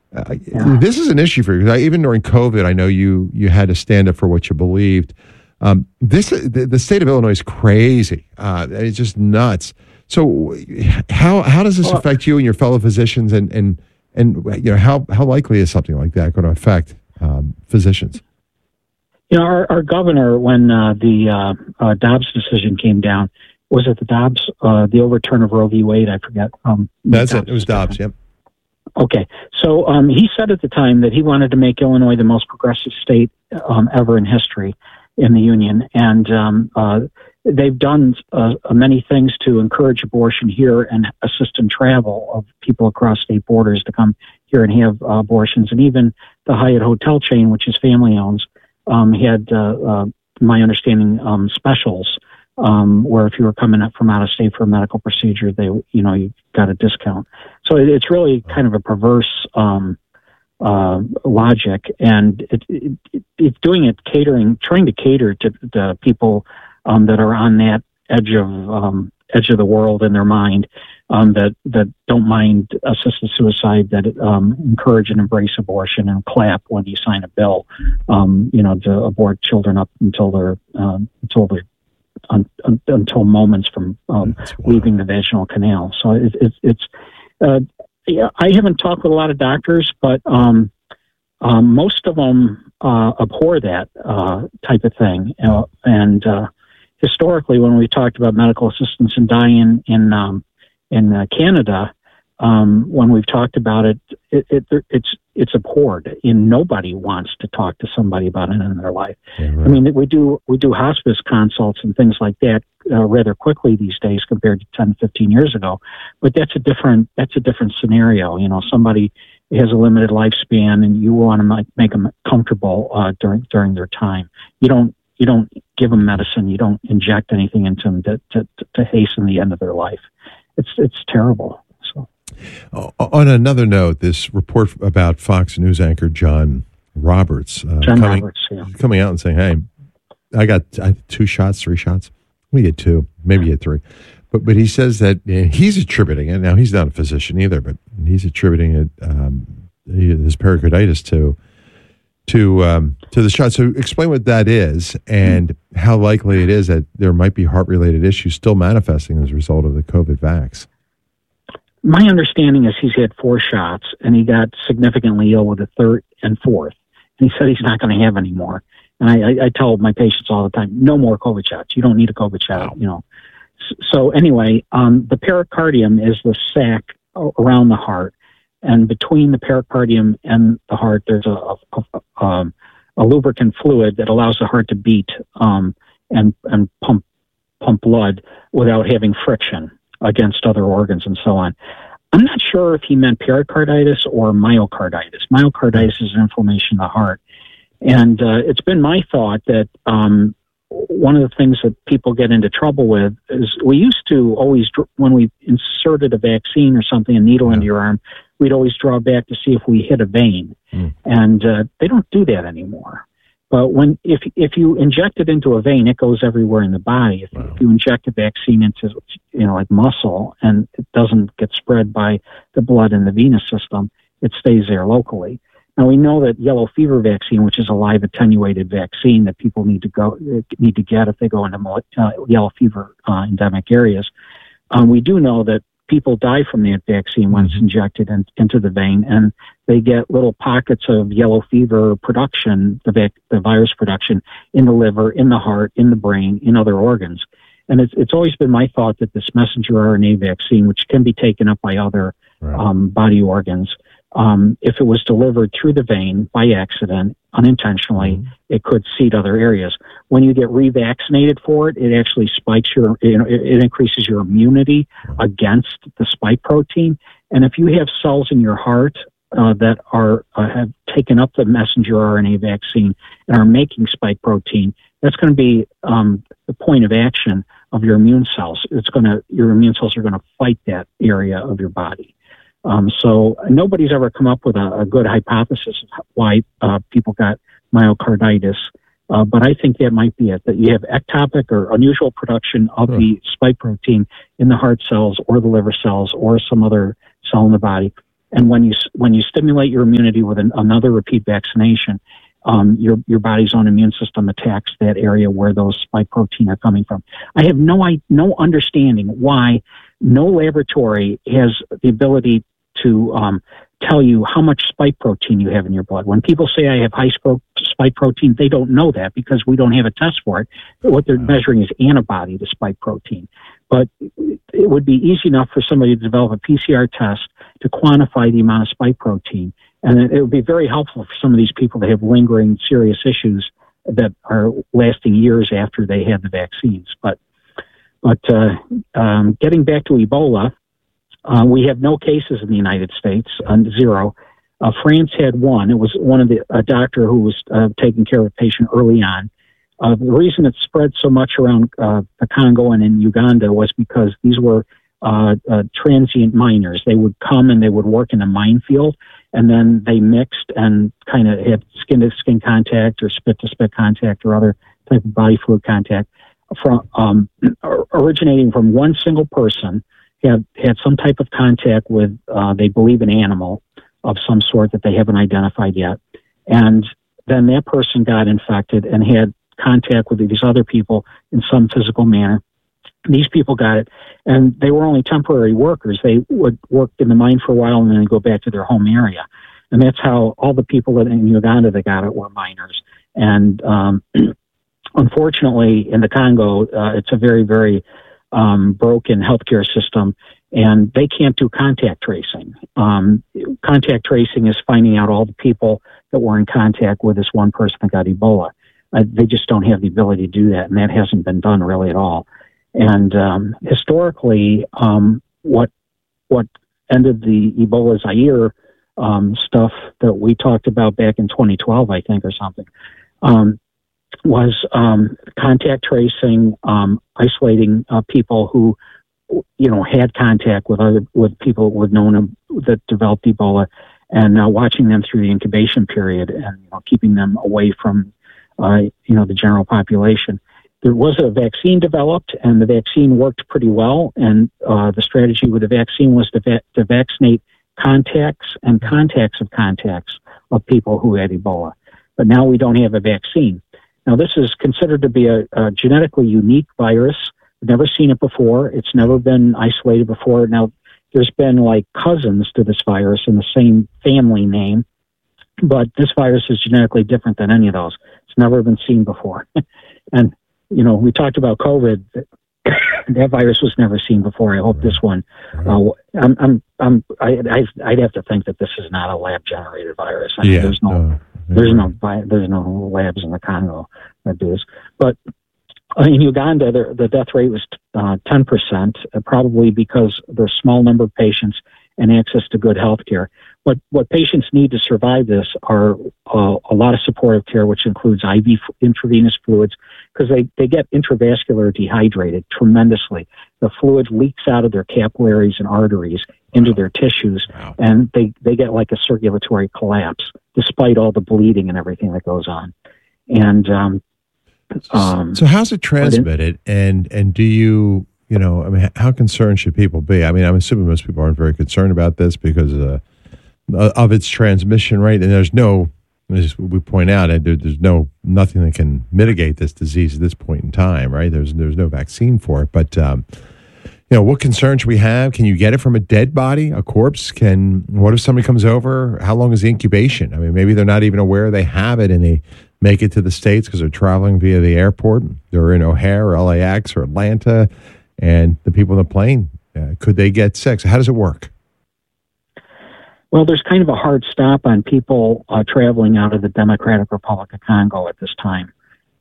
This is an issue for you. Even during COVID, I know you had to stand up for what you believed. The state of Illinois is crazy. It's just nuts. So how does this affect you and your fellow physicians, and how likely is something like that going to affect physicians? Our governor, when the Dobbs decision came down, was it the Dobbs, the overturn of Roe v. Wade? I forget. That's it. It was Dobbs. Yep. Okay. So he said at the time that he wanted to make Illinois the most progressive state ever in history in the union. And they've done many things to encourage abortion here and assist in travel of people across state borders to come here and have abortions. And even the Hyatt hotel chain, which his family owns, had, my understanding, specials where if you were coming up from out of state for a medical procedure, you got a discount. So it's really kind of a perverse logic, and it's doing it trying to cater to the people that are on that edge of the world in their mind, that don't mind assisted suicide, that encourage and embrace abortion and clap when you sign a bill, to abort children up until until moments from leaving the vaginal canal. So it's I haven't talked with a lot of doctors, but most of them abhor that type of thing. And historically, when we talked about medical assistance in dying in Canada, when we've talked about it, it's abhorred, and nobody wants to talk to somebody about it in their life. Yeah, right. I mean, we do hospice consults and things like that rather quickly these days compared to 10, 15 years ago. But that's a different scenario. Somebody has a limited lifespan, and you want to make them comfortable during their time. You don't give them medicine. You don't inject anything into them to hasten the end of their life. It's terrible. So. On another note, this report about Fox News anchor John Roberts, coming out and saying, "Hey, I got 2 shots, 3 shots. We get 2, maybe get 3," but he says that he's attributing it. Now he's not a physician either, but he's attributing it his pericarditis to the shot. So explain what that is and how likely it is that there might be heart-related issues still manifesting as a result of the COVID vax. My understanding is he's had 4 shots, and he got significantly ill with the 3rd and 4th. And he said he's not going to have any more. And I tell my patients all the time, no more COVID shots. You don't need a COVID shot, So anyway, the pericardium is the sac around the heart. And between the pericardium and the heart, there's a lubricant fluid that allows the heart to beat and pump blood without having friction against other organs and so on. I'm not sure if he meant pericarditis or myocarditis. Myocarditis is an inflammation of the heart. And it's been my thought that one of the things that people get into trouble with is we used to always, when we inserted a vaccine or something, a needle into your arm, we'd always draw back to see if we hit a vein. And they don't do that anymore. But if you inject it into a vein, it goes everywhere in the body. If you inject a vaccine into, like muscle, and it doesn't get spread by the blood in the venous system, it stays there locally. Now we know that yellow fever vaccine, which is a live attenuated vaccine that people need to get if they go into yellow fever endemic areas. We do know that people die from that vaccine when it's injected into the vein, and they get little pockets of yellow fever production, the virus production, in the liver, in the heart, in the brain, in other organs. And it's always been my thought that this messenger RNA vaccine, which can be taken up by other body organs, if it was delivered through the vein by accident, unintentionally, it could seed other areas. When you get revaccinated for it, it actually spikes it increases your immunity against the spike protein. And if you have cells in your heart that have taken up the messenger RNA vaccine and are making spike protein, that's going to be the point of action of your immune cells. Your immune cells are going to fight that area of your body. So nobody's ever come up with a good hypothesis of why people got myocarditis, but I think that might be it, that you have ectopic or unusual production of the spike protein in the heart cells or the liver cells or some other cell in the body. And when you stimulate your immunity with another repeat vaccination, your body's own immune system attacks that area where those spike protein are coming from. I have no understanding why no laboratory has the ability to tell you how much spike protein you have in your blood. When people say I have high spike protein, they don't know that because we don't have a test for it. What they're measuring is antibody to spike protein. But it would be easy enough for somebody to develop a PCR test to quantify the amount of spike protein. And it would be very helpful for some of these people that have lingering serious issues that are lasting years after they had the vaccines. But getting back to Ebola, we have no cases in the United States, zero. France had one. It was a doctor who was taking care of a patient early on. The reason it spread so much around the Congo and in Uganda was because these were transient miners. They would come and they would work in a minefield, and then they mixed and kind of had skin-to-skin contact or spit-to-spit contact or other type of body fluid contact from originating from one single person. Had some type of contact with, they believe, an animal of some sort that they haven't identified yet. And then that person got infected and had contact with these other people in some physical manner. These people got it, and they were only temporary workers. They would work in the mine for a while and then go back to their home area. And that's how all the people in Uganda that got it were miners. And unfortunately, in the Congo, it's a very, very broken healthcare system, and they can't do contact tracing. Contact tracing is finding out all the people that were in contact with this one person that got Ebola. They just don't have the ability to do that, and that hasn't been done really at all. And historically, what ended the Ebola Zaire stuff that we talked about back in 2012, I think, or something, was contact tracing, isolating people who, had contact with people with known that developed Ebola, and watching them through the incubation period and keeping them away from the general population. There was a vaccine developed, and the vaccine worked pretty well. And the strategy with the vaccine was to vaccinate contacts and contacts of people who had Ebola. But now we don't have a vaccine. Now, this is considered to be a genetically unique virus. We've never seen it before. It's never been isolated before. Now, there's been like cousins to this virus in the same family name, but this virus is genetically different than any of those. It's never been seen before. And, we talked about COVID. That virus was never seen before. I hope this one, I'd have to think that this is not a lab generated virus. I mean, there's no labs in the Congo that do this. But in Uganda, the death rate was 10%, probably because there's a small number of patients and access to good health care. But what patients need to survive this are a lot of supportive care, which includes IV intravenous fluids, because they get intravascular dehydrated tremendously. The fluid leaks out of their capillaries and arteries into their tissues, and they get like a circulatory collapse, despite all the bleeding and everything that goes on. And so how's it transmitted? And do you, how concerned should people be? I mean, I'm assuming most people aren't very concerned about this because of its transmission rate. And there's no, as we point out, there's nothing that can mitigate this disease at this point in time, right? There's no vaccine for it. But, what concerns we have? Can you get it from a dead body, a corpse? What if somebody comes over? How long is the incubation? I mean, maybe they're not even aware they have it and they make it to the States because they're traveling via the airport. They're in O'Hare or LAX or Atlanta, and the people on the plane, could they get sick? So how does it work? Well, there's kind of a hard stop on people traveling out of the Democratic Republic of Congo at this time.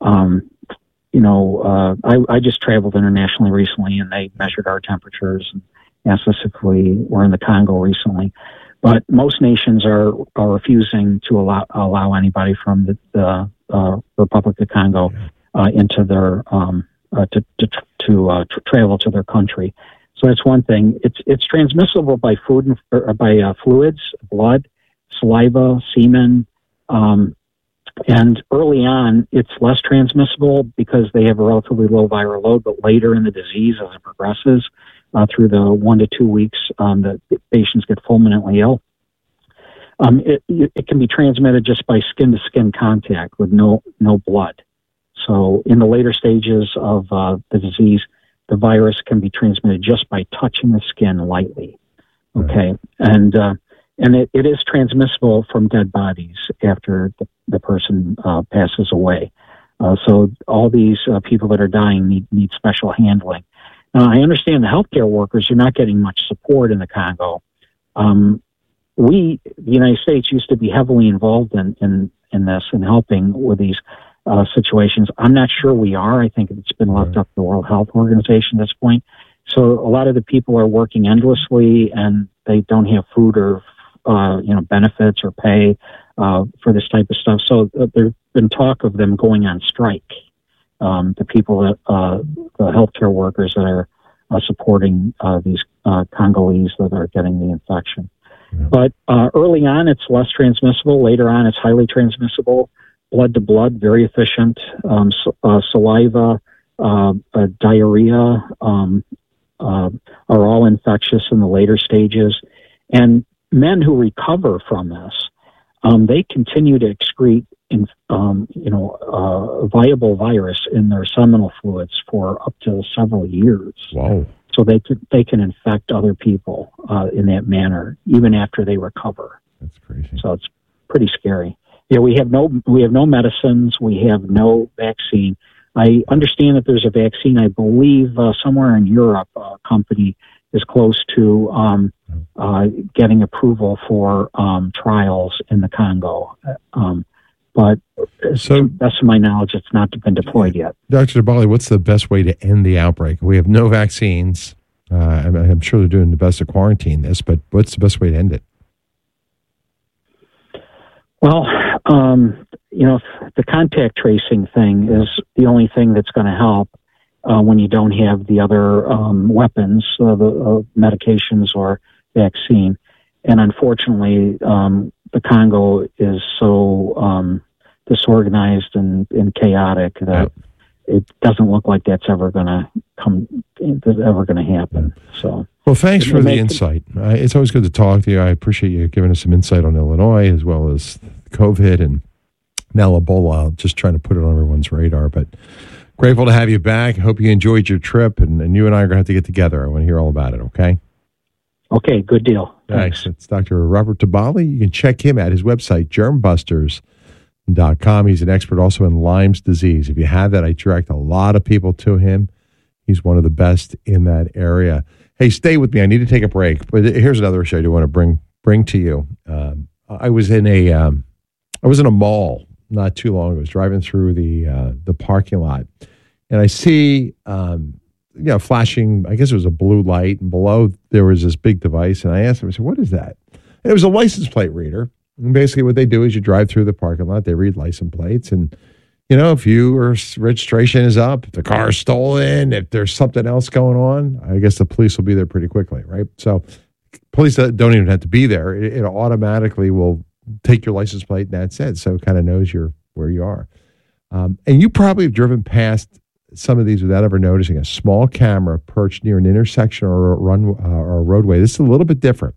I just traveled internationally recently, and they measured our temperatures and asked us if we were in the Congo recently. But most nations are refusing to allow anybody from the Republic of Congo into their to travel to their country. So that's one thing. It's transmissible by food by fluids, blood, saliva, semen, and early on it's less transmissible because they have a relatively low viral load. But later in the disease, as it progresses through the 1 to 2 weeks, the patients get fulminantly ill. It can be transmitted just by skin-to-skin contact with no blood. So in the later stages of the disease, the virus can be transmitted just by touching the skin lightly. Okay, and it is transmissible from dead bodies after the person passes away. So all these people that are dying need special handling. Now, I understand the healthcare workers are not getting much support in the Congo. We, the United States, used to be heavily involved in this and helping with these situations. I'm not sure we are. I think it's been left up to the World Health Organization at this point. So a lot of the people are working endlessly, and they don't have food or benefits or pay for this type of stuff. So there's been talk of them going on strike. The people that the healthcare workers that are supporting these Congolese that are getting the infection. Yeah. But early on, it's less transmissible. Later on, it's highly transmissible. Blood to blood, very efficient. Saliva, diarrhea are all infectious in the later stages. And men who recover from this, they continue to excrete viable virus in their seminal fluids for up to several years. Wow! So they can infect other people in that manner even after they recover. That's crazy. So it's pretty scary. Yeah, we have no medicines. We have no vaccine. I understand that there's a vaccine. I believe somewhere in Europe, a company is close to getting approval for trials in the Congo. But to the best of my knowledge, it's not been deployed yet. Dr. Dabali, what's the best way to end the outbreak? We have no vaccines. I'm sure they're doing the best to quarantine this, but what's the best way to end it? Well, the contact tracing thing is the only thing that's going to help when you don't have the other weapons, the medications or vaccine. And unfortunately, the Congo is so disorganized and chaotic that it doesn't look like that's ever going to happen. So, well, thanks for the insight. It's always good to talk to you. I appreciate you giving us some insight on Illinois as well as COVID and now Ebola. Just trying to put it on everyone's radar, but grateful to have you back. Hope you enjoyed your trip, and you and I are going to have to get together. I want to hear all about it, okay? Okay, good deal. Thanks. It's Dr. Robert Dabali. You can check him at his website, germbusters.com. He's an expert also in Lyme's disease. If you have that, I direct a lot of people to him. He's one of the best in that area. Hey, stay with me. I need to take a break, but here's another issue I do want to bring to you. I was in a mall not too long ago. I was driving through the parking lot, and I see flashing, I guess it was a blue light, and below there was this big device, and I asked him, I said, what is that? And it was a license plate reader. And basically what they do is you drive through the parking lot, they read license plates, and if your registration is up, if the car is stolen, if there's something else going on, I guess the police will be there pretty quickly, right? So police don't even have to be there. It automatically will take your license plate, and that's it. So it kind of knows where you are. And you probably have driven past some of these without ever noticing a small camera perched near an intersection or a roadway. This is a little bit different.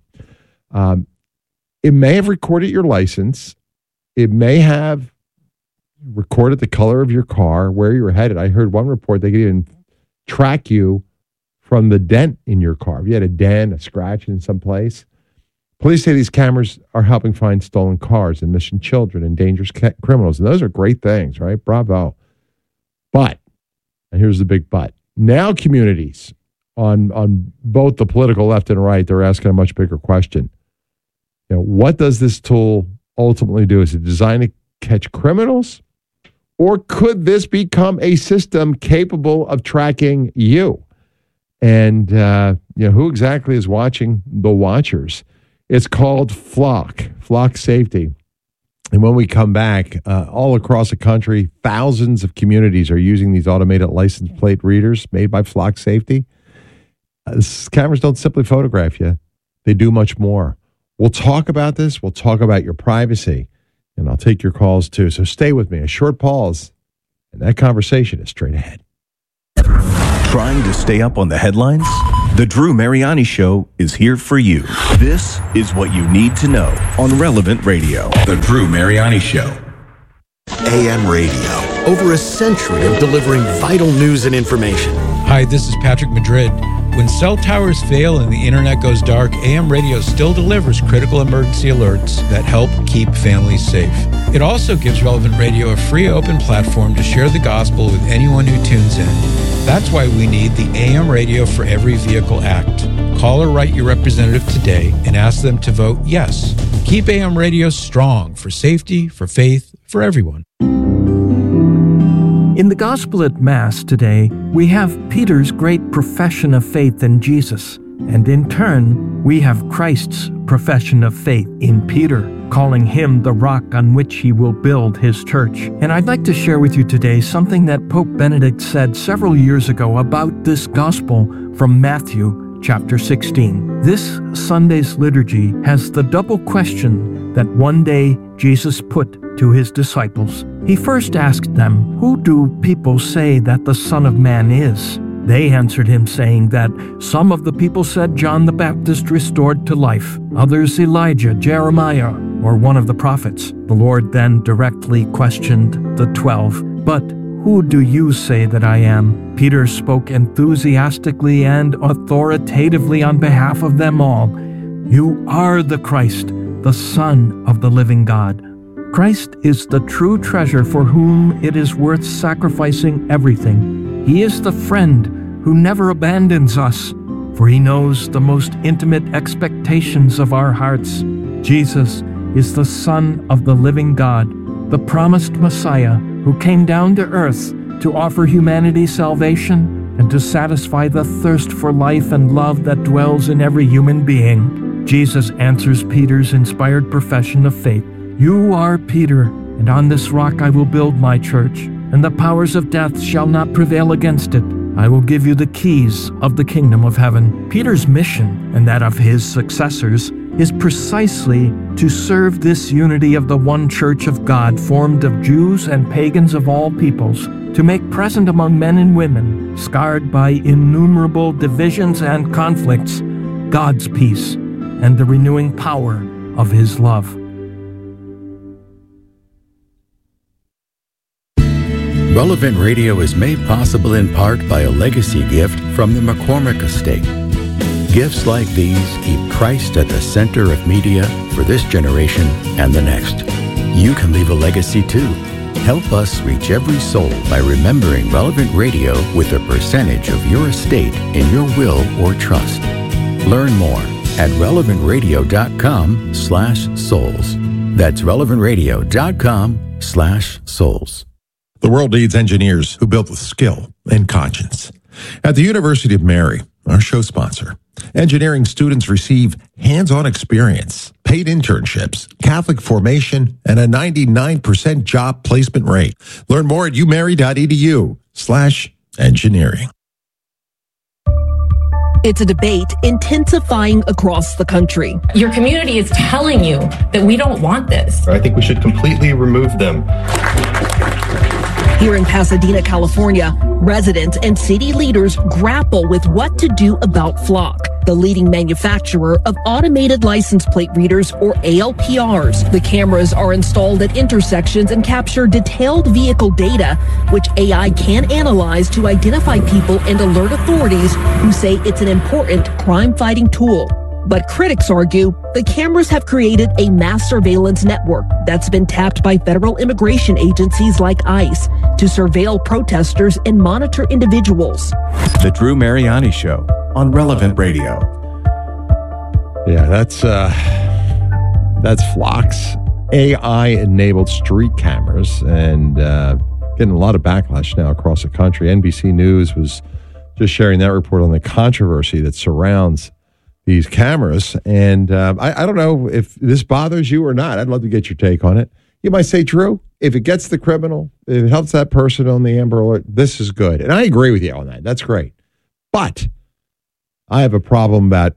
It may have recorded your license. It may have recorded the color of your car, where you were headed. I heard one report they could even track you from the dent in your car. If you had a dent, a scratch in some place. Police say these cameras are helping find stolen cars and missing children and dangerous criminals. And those are great things, right? Bravo. But, and here's the big but, now communities on both the political left and right, they're asking a much bigger question. What does this tool ultimately do? Is it designed to catch criminals? Or could this become a system capable of tracking you? And who exactly is watching the watchers? It's called Flock Safety. And when we come back, all across the country, thousands of communities are using these automated license plate readers made by Flock Safety. Cameras don't simply photograph you. They do much more. We'll talk about this. We'll talk about your privacy. And I'll take your calls too. So stay with me. A short pause. And that conversation is straight ahead. Trying to stay up on the headlines? The Drew Mariani Show is here for you. This is what you need to know on Relevant Radio. The Drew Mariani Show. AM radio, over a century of delivering vital news and information. Hi, this is Patrick Madrid. When cell towers fail and the internet goes dark, AM radio still delivers critical emergency alerts that help keep families safe. It also gives Relevant Radio a free open platform to share the gospel with anyone who tunes in. That's why we need the AM Radio for Every Vehicle Act. Call or write your representative today and ask them to vote yes. Keep AM radio strong for safety, for faith, for everyone. In the Gospel at Mass today, we have Peter's great profession of faith in Jesus, and in turn, we have Christ's profession of faith in Peter, calling him the rock on which he will build his church. And I'd like to share with you today something that Pope Benedict said several years ago about this Gospel from Matthew chapter 16. This Sunday's liturgy has the double question that one day Jesus put to his disciples. He first asked them, "Who do people say that the Son of Man is?" They answered him, saying that some of the people said John the Baptist restored to life, others Elijah, Jeremiah, or one of the prophets. The Lord then directly questioned the 12. "But who do you say that I am?" Peter spoke enthusiastically and authoritatively on behalf of them all. "You are the Christ, the Son of the living God." Christ is the true treasure for whom it is worth sacrificing everything. He is the friend who never abandons us, for he knows the most intimate expectations of our hearts. Jesus is the Son of the living God, the promised Messiah who came down to earth to offer humanity salvation and to satisfy the thirst for life and love that dwells in every human being. Jesus answers Peter's inspired profession of faith. "You are Peter, and on this rock I will build my church, and the powers of death shall not prevail against it. I will give you the keys of the kingdom of heaven." Peter's mission, and that of his successors, is precisely to serve this unity of the one church of God, formed of Jews and pagans of all peoples, to make present among men and women, scarred by innumerable divisions and conflicts, God's peace and the renewing power of his love. Relevant Radio is made possible in part by a legacy gift from the McCormick Estate. Gifts like these keep Christ at the center of media for this generation and the next. You can leave a legacy too. Help us reach every soul by remembering Relevant Radio with a percentage of your estate in your will or trust. Learn more at relevantradio.com/souls. That's relevantradio.com/souls. The world needs engineers who build with skill and conscience. At the University of Mary, our show sponsor, engineering students receive hands-on experience, paid internships, Catholic formation, and a 99% job placement rate. Learn more at umary.edu/engineering. It's a debate intensifying across the country. Your community is telling you that we don't want this. I think we should completely remove them. Here in Pasadena, California, residents and city leaders grapple with what to do about Flock, the leading manufacturer of automated license plate readers, or ALPRs. The cameras are installed at intersections and capture detailed vehicle data, which AI can analyze to identify people and alert authorities who say it's an important crime-fighting tool. But critics argue the cameras have created a mass surveillance network that's been tapped by federal immigration agencies like ICE to surveil protesters and monitor individuals. The Drew Mariani Show on Relevant Radio. Yeah, that's Flock's AI-enabled street cameras, and getting a lot of backlash now across the country. NBC News was just sharing that report on the controversy that surrounds these cameras. And I don't know if this bothers you or not. I'd love to get your take on it. You might say, Drew, if it gets the criminal, if it helps that person on the Amber Alert, this is good. And I agree with you on that. That's great. But I have a problem about,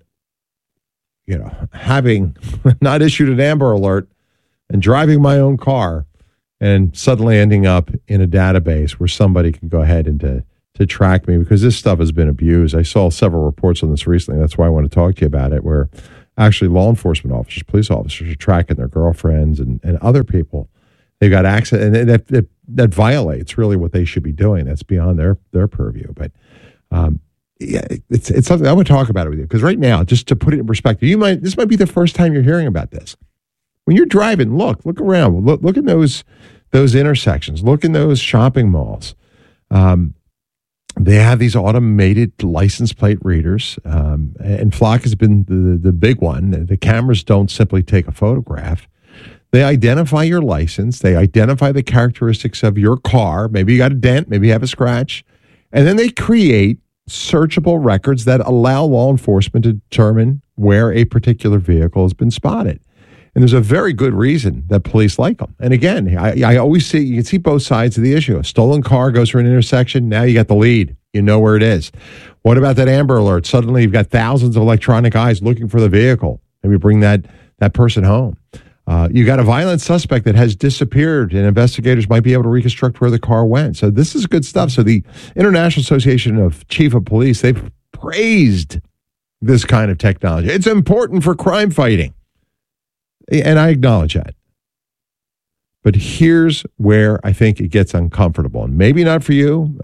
having not issued an Amber Alert and driving my own car and suddenly ending up in a database where somebody can go ahead and to to track me, because this stuff has been abused. I saw several reports on this recently. That's why I want to talk to you about it, where actually law enforcement officers, police officers are tracking their girlfriends and other people. They've got access, and that violates really what they should be doing. That's beyond their purview. But yeah, it's something I want to talk about it with you, because right now, just to put it in perspective, this might be the first time you're hearing about this. When you're driving, look around, look in those intersections, look in those shopping malls. They have these automated license plate readers, and Flock has been the big one. The cameras don't simply take a photograph. They identify your license. They identify the characteristics of your car. Maybe you got a dent, maybe you have a scratch. And then they create searchable records that allow law enforcement to determine where a particular vehicle has been spotted. And there's a very good reason that police like them. And again, I always see, you can see both sides of the issue. A stolen car goes through an intersection. Now you got the lead. You know where it is. What about that Amber Alert? Suddenly you've got thousands of electronic eyes looking for the vehicle. Maybe bring that person home. You got a violent suspect that has disappeared, and investigators might be able to reconstruct where the car went. So this is good stuff. So the International Association of Chief of Police, they've praised this kind of technology. It's important for crime fighting. And I acknowledge that. But here's where I think it gets uncomfortable. And maybe not for you.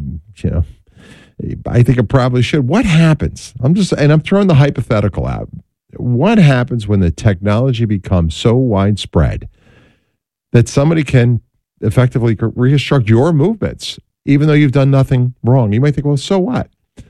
I think it probably should. What happens? I'm throwing the hypothetical out. What happens when the technology becomes so widespread that somebody can effectively reconstruct your movements, even though you've done nothing wrong? You might think, well, so what?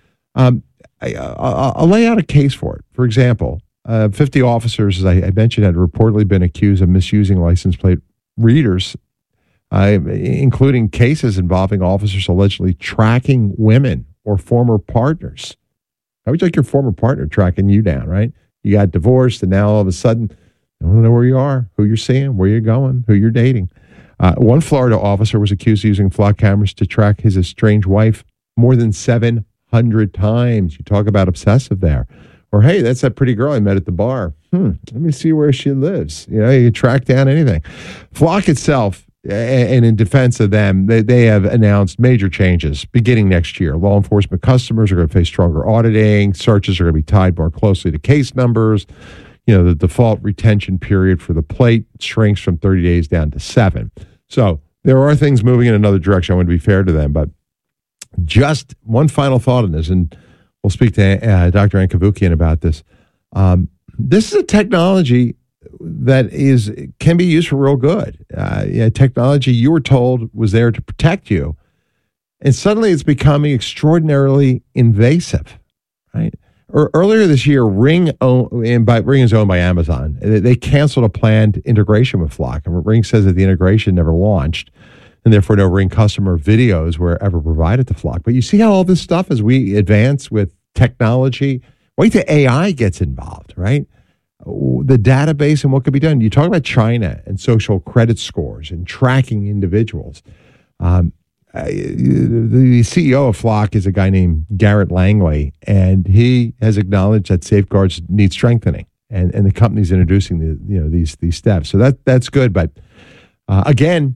I'll lay out a case for it. For example, 50 officers, as I mentioned, had reportedly been accused of misusing license plate readers, including cases involving officers allegedly tracking women or former partners. How would you like your former partner tracking you down, right? You got divorced, and now all of a sudden, I want to know where you are, who you're seeing, where you're going, who you're dating. One Florida officer was accused of using flock cameras to track his estranged wife more than 700 times. You talk about obsessive there. Or, hey, that's that pretty girl I met at the bar. Let me see where she lives. You can track down anything. Flock itself, and in defense of them, they have announced major changes beginning next year. Law enforcement customers are going to face stronger auditing. Searches are going to be tied more closely to case numbers. The default retention period for the plate shrinks from 30 days down to 7. So there are things moving in another direction. I want to be fair to them. But just one final thought on this, and we'll speak to Dr. Ann Cavoukian about this. This is a technology that can be used for real good. Technology you were told was there to protect you, and suddenly it's becoming extraordinarily invasive, right? Earlier this year, Ring is owned by Amazon. They canceled a planned integration with Flock, and Ring says that the integration never launched, and therefore no Ring customer videos were ever provided to Flock. But you see how all this stuff, as we advance with technology, wait till AI gets involved, right? The database and what could be done. You talk about China and social credit scores and tracking individuals. The CEO of Flock is a guy named Garrett Langley, and he has acknowledged that safeguards need strengthening, and the company's introducing these steps. So that's good. But again,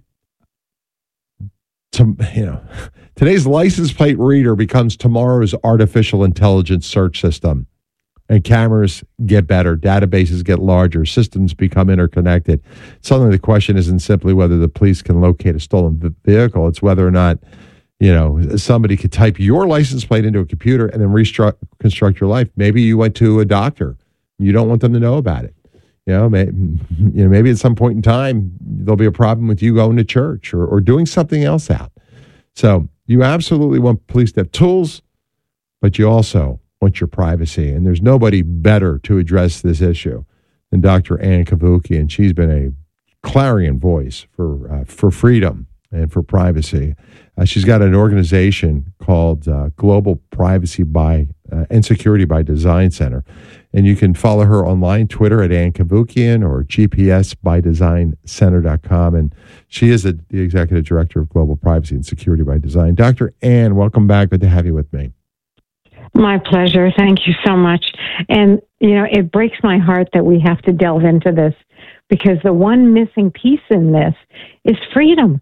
today's license plate reader becomes tomorrow's artificial intelligence search system. And cameras get better, databases get larger, systems become interconnected. Suddenly the question isn't simply whether the police can locate a stolen vehicle. It's whether or not, somebody could type your license plate into a computer and then reconstruct your life. Maybe you went to a doctor. You don't want them to know about it. Maybe at some point in time, there'll be a problem with you going to church or doing something else out. So you absolutely want police to have tools, but you also want your privacy. And there's nobody better to address this issue than Dr. Ann Cavoukian. She's been a clarion voice for freedom and for privacy. She's got an organization called Global Privacy and Security by Design Center. And you can follow her online, Twitter at Ann Cavoukian or gpsbydesigncenter.com. And she is the executive director of Global Privacy and Security by Design. Dr. Ann, welcome back. Good to have you with me. My pleasure. Thank you so much. And, it breaks my heart that we have to delve into this, because the one missing piece in this is freedom.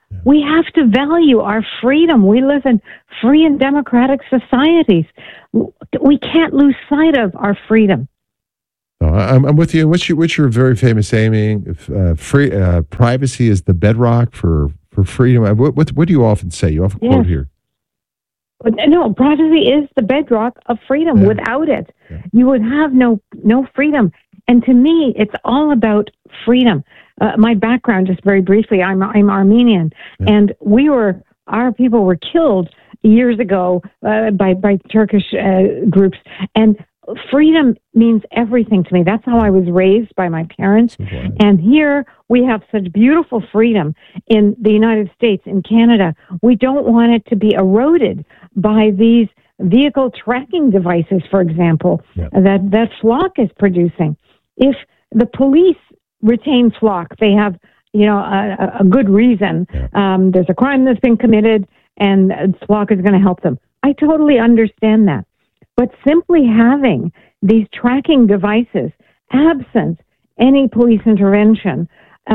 Yeah. We have to value our freedom. We live in free and democratic societies. We can't lose sight of our freedom. I'm with you. What's your very famous saying? Privacy is the bedrock for freedom. What do you often say? You often quote here. No, privacy is the bedrock of freedom. Yeah. Without it, you would have no freedom. And to me, it's all about freedom. My background, just very briefly, I'm Armenian, and our people were killed years ago by Turkish groups. And freedom means everything to me. That's how I was raised by my parents. Okay. And here we have such beautiful freedom in the United States, in Canada. We don't want it to be eroded by these vehicle tracking devices, for example, that FLoC is producing. If the police retain FLoC, they have, a good reason. There's a crime that's been committed, and FLoC is going to help them. I totally understand that. But simply having these tracking devices, absent any police intervention,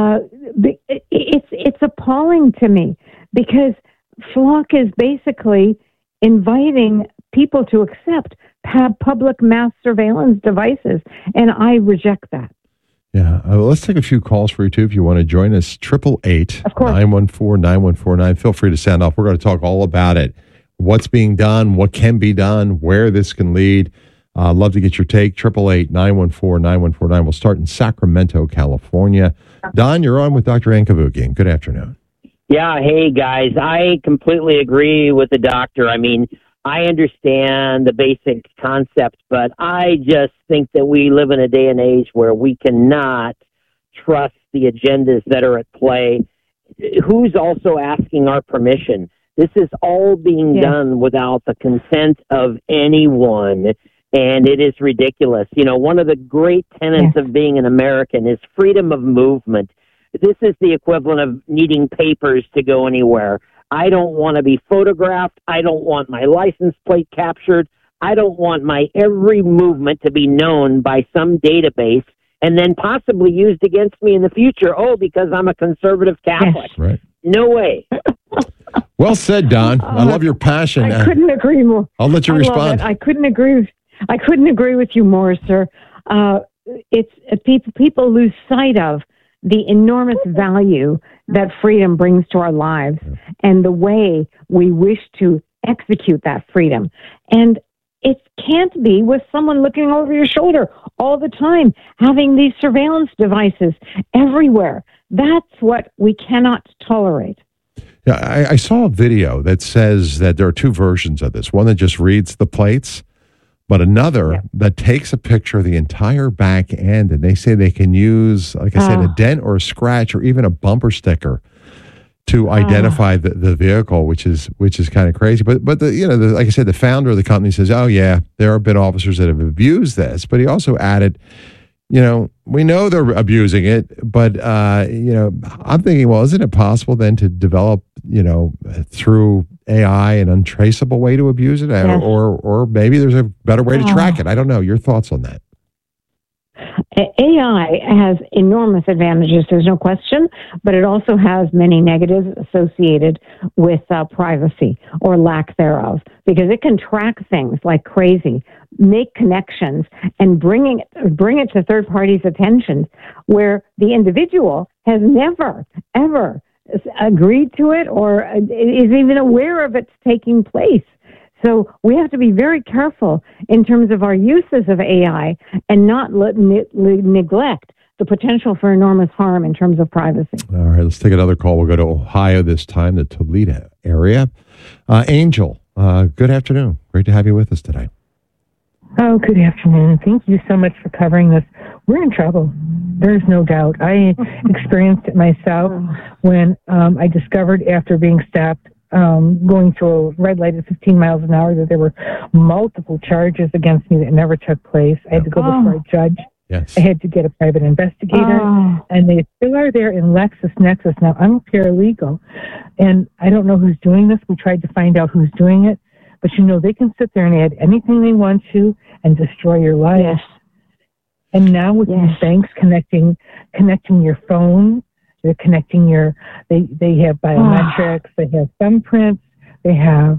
it's appalling to me, because FLoC is basically inviting people to accept public mass surveillance devices, and I reject that. Yeah, let's take a few calls for you too if you want to join us. 888-914-9149. Feel free to sound off. We're going to talk all about it. What's being done, what can be done, where this can lead. Love to get your take. 888-914-9149. We'll start in Sacramento, California. Don, you're on with Dr. Ann Cavoukian. Good afternoon. Yeah, hey, guys. I completely agree with the doctor. I mean, I understand the basic concept, but I just think that we live in a day and age where we cannot trust the agendas that are at play. Who's also asking our permission? This is all being done without the consent of anyone, and it is ridiculous. One of the great tenets of being an American is freedom of movement. This is the equivalent of needing papers to go anywhere. I don't want to be photographed. I don't want my license plate captured. I don't want my every movement to be known by some database and then possibly used against me in the future. Oh, because I'm a conservative Catholic. Yes. Right. No way. Well said, Don. I love your passion. I couldn't agree more. I'll let you respond. I couldn't agree with you more, sir. People lose sight of the enormous value that freedom brings to our lives and the way we wish to execute that freedom. And it can't be with someone looking over your shoulder all the time, having these surveillance devices everywhere. That's what we cannot tolerate. Yeah, I saw a video that says that there are two versions of this. One that just reads the plates, but another that takes a picture of the entire back end, and they say they can use, like I said, a dent or a scratch or even a bumper sticker to identify the vehicle, which is kind of crazy. But like I said, the founder of the company says, oh yeah, there have been officers that have abused this, but he also added, we know they're abusing it, but I'm thinking, well, isn't it possible then to develop, through AI an untraceable way to abuse it, or maybe there's a better way to track it? I don't know. Your thoughts on that? AI has enormous advantages, there's no question, but it also has many negatives associated with privacy or lack thereof, because it can track things like crazy, make connections, and bring it to third parties' attention where the individual has never, ever agreed to it or is even aware of its taking place. So we have to be very careful in terms of our uses of AI and not neglect the potential for enormous harm in terms of privacy. All right, let's take another call. We'll go to Ohio this time, the Toledo area. Angel, good afternoon. Great to have you with us today. Oh, good afternoon. Thank you so much for covering this. We're in trouble. There's no doubt. I experienced it myself when I discovered after being stopped going through a red light at 15 miles an hour that there were multiple charges against me that never took place. I had to go before a judge. Yes. I had to get a private investigator, and they still are there in LexisNexis. Now, I'm a paralegal, and I don't know who's doing this. We tried to find out who's doing it, but they can sit there and add anything they want to and destroy your life. Yes. And now with these banks connecting your phone They're connecting they have biometrics, they have thumbprints, they have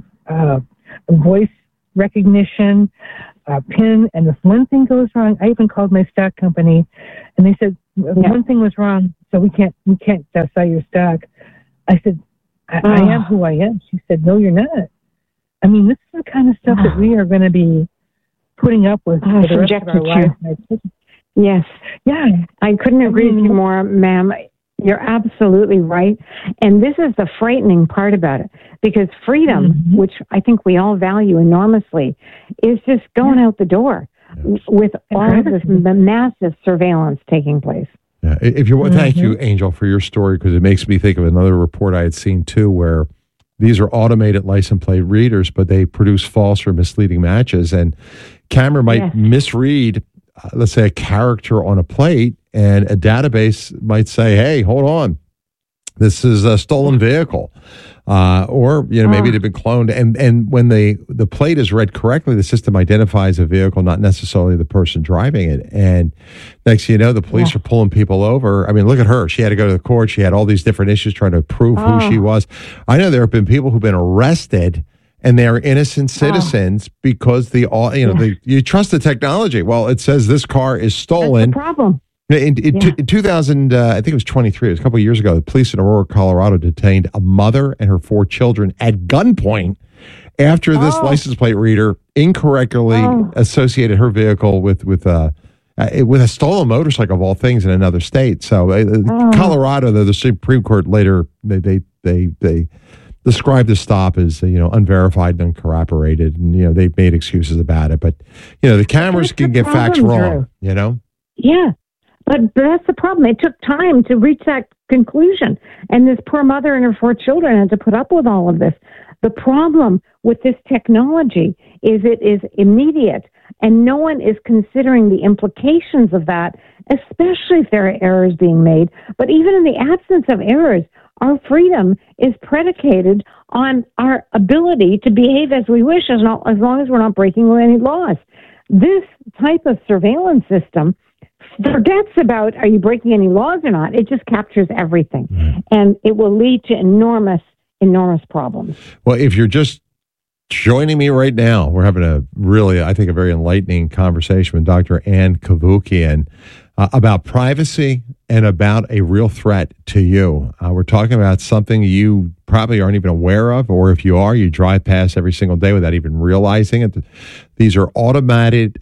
voice recognition, PIN, and if one thing goes wrong, I even called my stock company, and they said, one thing was wrong, so we can't sell your stock. I said, I am who I am. She said, no, you're not. I mean, this is the kind of stuff that we are going to be putting up with for the rest of our lives. Yes. Yeah. I couldn't agree with you more, ma'am. You're absolutely right. And this is the frightening part about it, because freedom, which I think we all value enormously, is just going out the door with all of this massive surveillance taking place. Yeah. If you thank you, Angel, for your story, because it makes me think of another report I had seen too, where these are automated license plate readers, but they produce false or misleading matches, and camera might misread, let's say, a character on a plate, and a database might say, hey, hold on, this is a stolen vehicle. Or maybe they've been cloned. And when the plate is read correctly, the system identifies a vehicle, not necessarily the person driving it. And next thing you know, the police are pulling people over. I mean, look at her. She had to go to the court. She had all these different issues trying to prove who she was. I know there have been people who've been arrested and they are innocent citizens because you trust the technology. Well, it says this car is stolen. That's the problem. In 2000, I think it was 23, it was a couple of years ago, the police in Aurora, Colorado detained a mother and her 4 children at gunpoint after this license plate reader incorrectly associated her vehicle with a stolen motorcycle of all things in another state. So Colorado, though, the Supreme Court later, they described the stop as unverified and uncorroborated, and they made excuses about it. But the cameras can get facts wrong. Yeah. But that's the problem. It took time to reach that conclusion. And this poor mother and her 4 children had to put up with all of this. The problem with this technology is it is immediate, and no one is considering the implications of that, especially if there are errors being made. But even in the absence of errors, our freedom is predicated on our ability to behave as we wish, as long as we're not breaking any laws. This type of surveillance system forgets about, are you breaking any laws or not? It just captures everything. And it will lead to enormous problems. Well, if you're just joining me right now, we're having a very enlightening conversation with Dr. Ann Cavoukian about privacy and about a real threat to you. We're talking about something you probably aren't even aware of, or if you are, you drive past every single day without even realizing it. These are automated,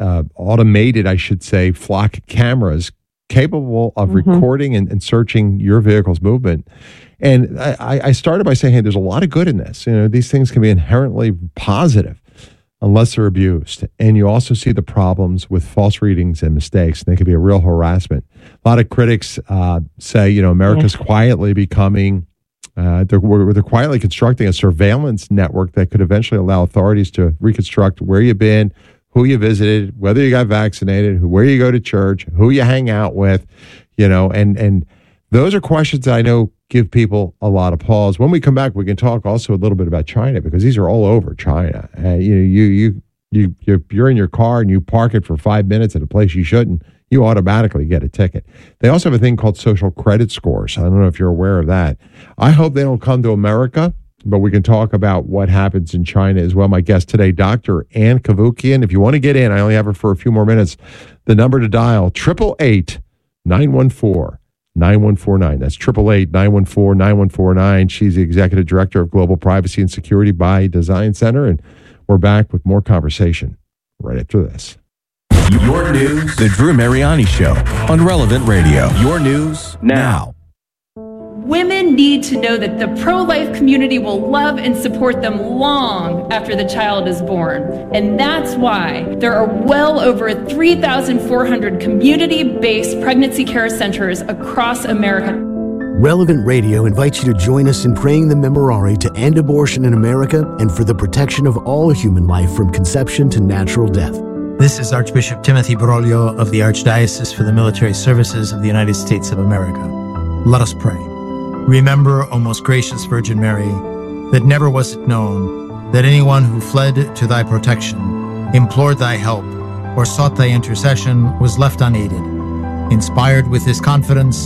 I should say, flock cameras capable of recording and searching your vehicle's movement. And I started by saying, hey, there's a lot of good in this. These things can be inherently positive unless they're abused. And you also see the problems with false readings and mistakes. And they can be a real harassment. A lot of critics say, America's quietly becoming, they're quietly constructing a surveillance network that could eventually allow authorities to reconstruct where you've been, who you visited, whether you got vaccinated, where you go to church, who you hang out with, and those are questions that I know give people a lot of pause. When we come back, we can talk also a little bit about China, because these are all over China. You're in your car and you park it for 5 minutes at a place you shouldn't, you automatically get a ticket. They also have a thing called social credit scores. I don't know if you're aware of that. I hope they don't come to America, but we can talk about what happens in China as well. My guest today, Dr. Ann Cavoukian. If you want to get in, I only have her for a few more minutes. The number to dial, 888-914-9149. That's 888-914-9149. She's the Executive Director of Global Privacy and Security by Design Center, and we're back with more conversation right after this. Your news, The Drew Mariani Show on Relevant Radio. Your news now. Women need to know that the pro-life community will love and support them long after the child is born. And that's why there are well over 3,400 community-based pregnancy care centers across America. Relevant Radio invites you to join us in praying the Memorare to end abortion in America and for the protection of all human life from conception to natural death. This is Archbishop Timothy Broglio of the Archdiocese for the Military Services of the United States of America. Let us pray. Remember, O most gracious Virgin Mary, that never was it known that anyone who fled to thy protection, implored thy help, or sought thy intercession was left unaided. Inspired with this confidence,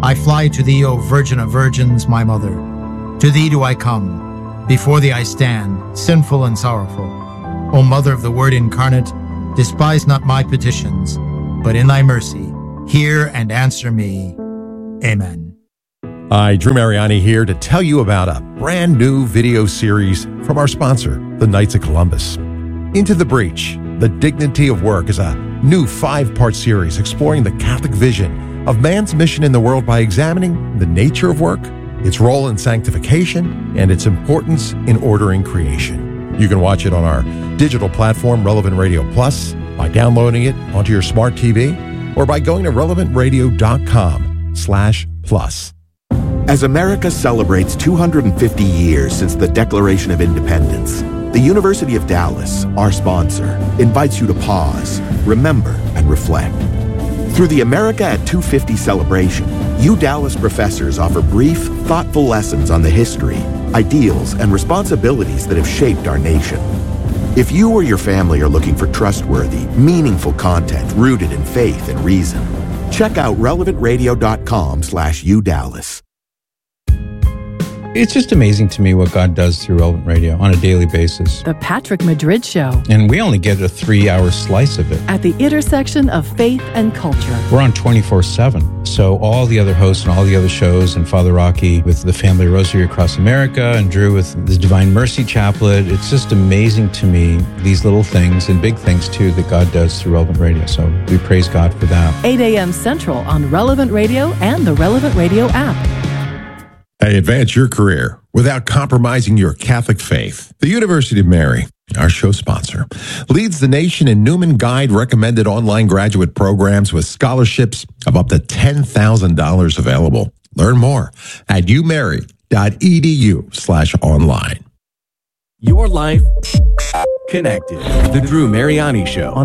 I fly to thee, O Virgin of Virgins, my mother. To thee do I come. Before thee I stand, sinful and sorrowful. O Mother of the Word incarnate, despise not my petitions, but in thy mercy, hear and answer me. Amen. Hi, Drew Mariani here to tell you about a brand new video series from our sponsor, the Knights of Columbus. Into the Breach, The Dignity of Work is a new 5-part series exploring the Catholic vision of man's mission in the world by examining the nature of work, its role in sanctification, and its importance in ordering creation. You can watch it on our digital platform, Relevant Radio Plus, by downloading it onto your smart TV, or by going to relevantradio.com/plus. As America celebrates 250 years since the Declaration of Independence, the University of Dallas, our sponsor, invites you to pause, remember, and reflect. Through the America at 250 celebration, Dallas professors offer brief, thoughtful lessons on the history, ideals, and responsibilities that have shaped our nation. If you or your family are looking for trustworthy, meaningful content rooted in faith and reason, check out relevantradio.com/UDallas. It's just amazing to me what God does through Relevant Radio on a daily basis. The Patrick Madrid Show. And we only get a 3-hour slice of it. At the intersection of faith and culture. We're on 24/7. So all the other hosts and all the other shows, and Father Rocky with the Family Rosary Across America, and Drew with the Divine Mercy Chaplet. It's just amazing to me, these little things and big things too that God does through Relevant Radio. So we praise God for that. 8 a.m. Central on Relevant Radio and the Relevant Radio app. Hey, advance your career without compromising your Catholic faith. The University of Mary, our show sponsor, leads the nation in Newman Guide recommended online graduate programs with scholarships of up to $10,000 available. Learn more at umary.edu/online. Your life connected. The Drew Mariani Show.